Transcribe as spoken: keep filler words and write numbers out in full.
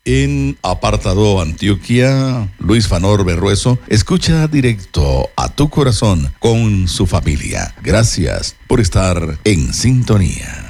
En Apartado Antioquia, Luis Fanor Berrueso escucha directo a tu corazón con su familia. Gracias por estar en sintonía.